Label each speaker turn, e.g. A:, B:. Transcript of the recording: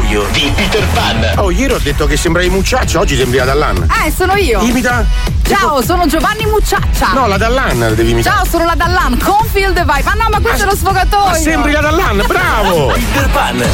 A: meglio di Peter Pan.
B: Oh, ieri ho detto che sembravi Mucciaccia, oggi sembri la Dallan.
C: Sono io.
B: Imita.
C: Ciao, sono Giovanni Mucciaccia.
B: No, la Dallan devi imitare.
C: Ciao, sono la Dallan con Feel the Vibe. Ma no, ma questo è lo sfogatoio.
B: Ma sembri la Dallan, bravo!
A: Peter Pan.